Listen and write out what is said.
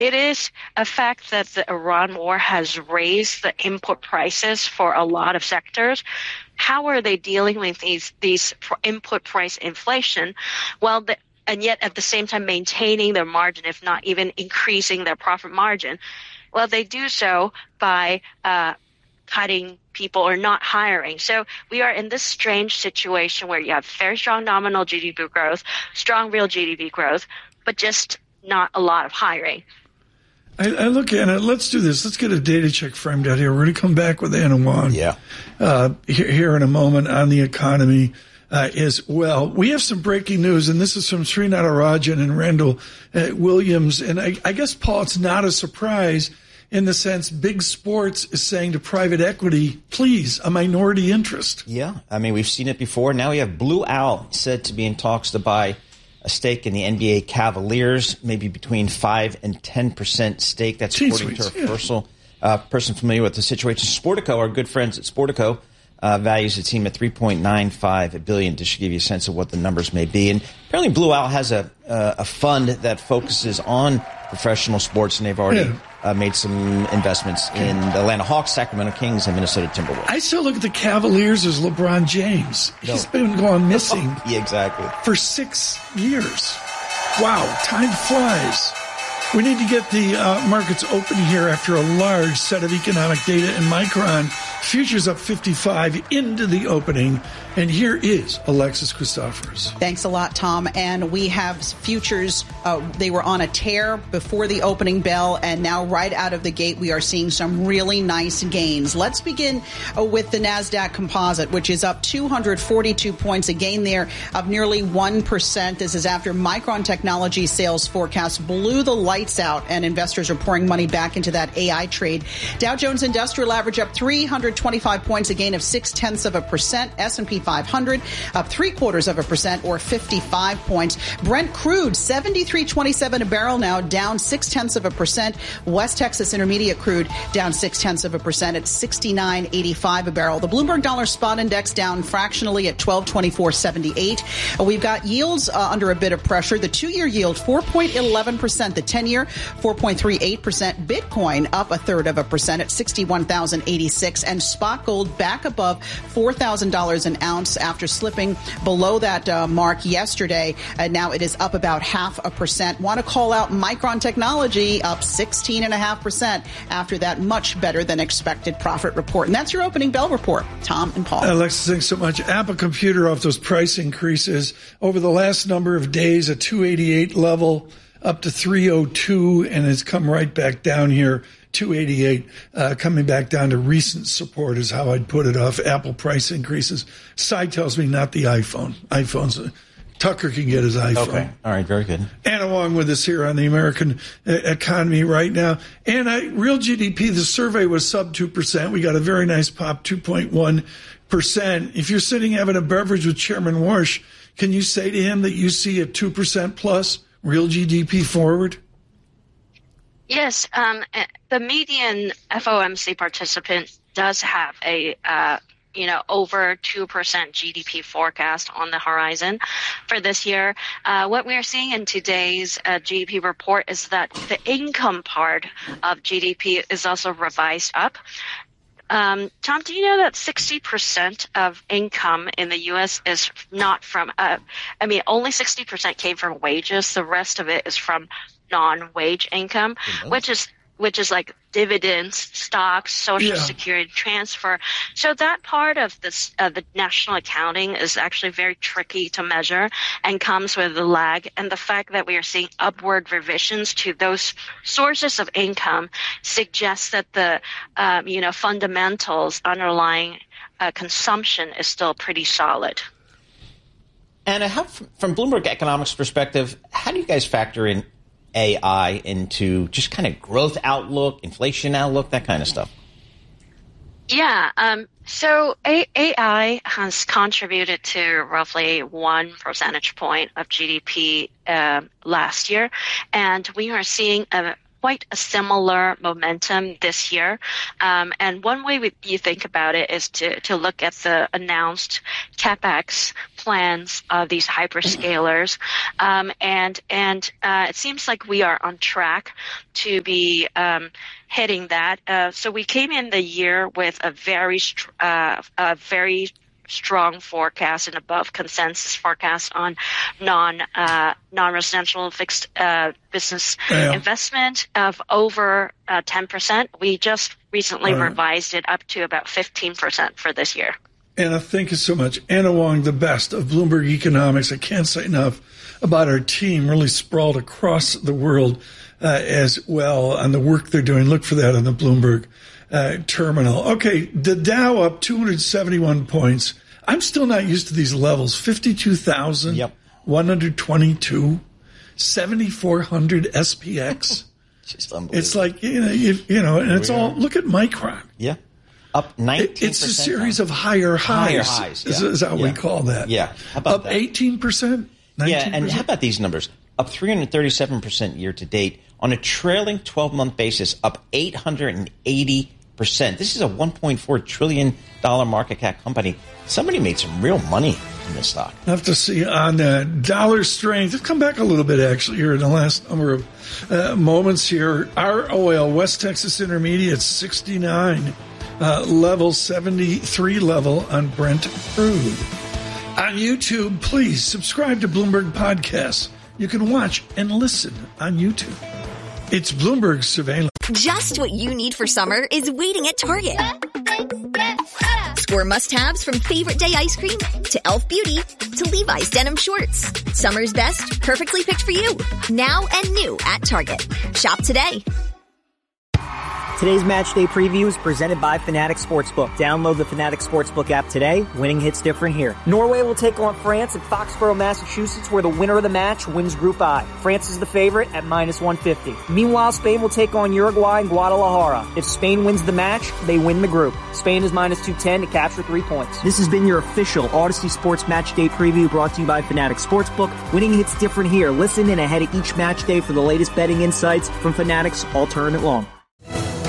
it is a fact that the Iran war has raised the input prices for a lot of sectors. How are they dealing with these input price inflation? Well, and yet at the same time maintaining their margin, if not even increasing their profit margin. Well, they do so by cutting people or not hiring. So we are in this strange situation where you have very strong nominal GDP growth, strong real GDP growth, but just not a lot of hiring. I look at it. Let's do this. Let's get a data check framed out here. We're going to come back with Anna Wong here in a moment on the economy as well. We have some breaking news, and this is from Srinath Rajan and Randall Williams. And I guess, Paul, it's not a surprise in the sense big sports is saying to private equity, please, a minority interest. Yeah, I mean, we've seen it before. Now we have Blue Owl said to be in talks to buy a stake in the NBA Cavaliers, maybe between 5 and 10% stake. That's according to a person familiar with the situation. Sportico, our good friends at Sportico, values the team at $3.95 billion. Just to give you a sense of what the numbers may be. And apparently Blue Owl has a fund that focuses on professional sports, and they've already made some investments in the Atlanta Hawks, Sacramento Kings, and Minnesota Timberwolves. I still look at the Cavaliers as LeBron James. He's been going missing exactly for 6 years. Wow, time flies. We need to get the markets open here after a large set of economic data in Micron. Futures up 55 into the opening. And here is Alexis Christoforous. Thanks a lot, Tom. And we have futures. They were on a tear before the opening bell. And now right out of the gate, we are seeing some really nice gains. Let's begin with the NASDAQ Composite, which is up 242 points, a gain there of nearly 1%. This is after Micron Technology sales forecast blew the lights out, and investors are pouring money back into that AI trade. Dow Jones Industrial Average up 325 points, a gain of 0.6%. S&P 500 up 0.75% or 55 points. Brent crude 73.27 a barrel now, down 0.6%. West Texas Intermediate crude down 0.6% at 69.85 a barrel. The Bloomberg Dollar Spot Index down fractionally at 1224.78. We've got yields under a bit of pressure. The 2-year yield 4.11%. The 10-year 4.38%. Bitcoin up 0.33% at 61,086, and spot gold back above $4,000 an ounce after slipping below that mark yesterday. Now it is up about 0.5%. Want to call out Micron Technology up 16.5% after that much better than expected profit report. And that's your opening bell report. Tom and Paul. Alexis, thanks so much. Apple Computer off those price increases over the last number of days, a 288 level up to 302, and it's come right back down here. 288, coming back down to recent support is how I'd put it off Apple price increases. Side tells me not the iPhone. Tucker can get his iPhone. Okay. All right. Very good. Anna Wong with us here on the American economy right now. And real GDP, the survey was sub 2%. We got a very nice pop, 2.1%. If you're sitting having a beverage with Chairman Warsh, can you say to him that you see a 2% plus real GDP forward? Yes, the median FOMC participant does have a over 2% GDP forecast on the horizon for this year. What we are seeing in today's GDP report is that the income part of GDP is also revised up. Tom, do you know that 60% of income in the U.S. is not from, only 60% came from wages. The rest of it is from non-wage income, which is like dividends, stocks, Social Security transfer. So that part of this, the national accounting is actually very tricky to measure and comes with a lag. And the fact that we are seeing upward revisions to those sources of income suggests that the, fundamentals underlying consumption is still pretty solid. And from Bloomberg Economics perspective, how do you guys factor in AI into just kind of growth outlook, inflation outlook, that kind of stuff? Yeah. So AI has contributed to roughly 1 percentage point of GDP last year, and we are seeing a quite a similar momentum this year. And one way you think about it is to look at the announced CapEx plans of these hyperscalers. And it seems like we are on track to be hitting that. So we came in the year with a very strong forecast and above consensus forecast on non-residential fixed business investment of over 10%. We just recently revised it up to about 15% for this year. Anna, thank you so much. Anna Wong, the best of Bloomberg Economics. I can't say enough about our team, really sprawled across the world as well on the work they're doing. Look for that on the Bloomberg terminal. Okay, the Dow up 271 points. I'm still not used to these levels. 52,122, 7,400 SPX. Just unbelievable. It's like, and it's all, look at Micron. Yeah. Up 19%. It's a series of higher highs. Higher highs, is how we call that. Yeah. How about up that? 18%? 19%? Yeah, and how about these numbers? Up 337% year to date. On a trailing 12-month basis, up 880%. This is a $1.4 trillion market cap company. Somebody made some real money in this stock. I'll have to see on dollar strength. It's come back a little bit, actually, here in the last number of moments here. Our oil, West Texas Intermediate, 69. Level 73 level on Brent crude. On YouTube, please subscribe to Bloomberg Podcasts. You can watch and listen on YouTube. It's Bloomberg Surveillance. Just what you need for summer is waiting at Target. Score must-haves from favorite day ice cream to Elf Beauty to Levi's denim shorts. Summer's best, perfectly picked for you. Now and new at Target. Shop today. Today's match day preview is presented by Fanatics Sportsbook. Download the Fanatics Sportsbook app today. Winning hits different here. Norway will take on France at Foxborough, Massachusetts, where the winner of the match wins Group I. France is the favorite at -150. Meanwhile, Spain will take on Uruguay in Guadalajara. If Spain wins the match, they win the group. Spain is -210 to capture 3 points. This has been your official Odyssey Sports Match Day preview brought to you by Fanatics Sportsbook. Winning hits different here. Listen in ahead of each match day for the latest betting insights from Fanatics all tournament long.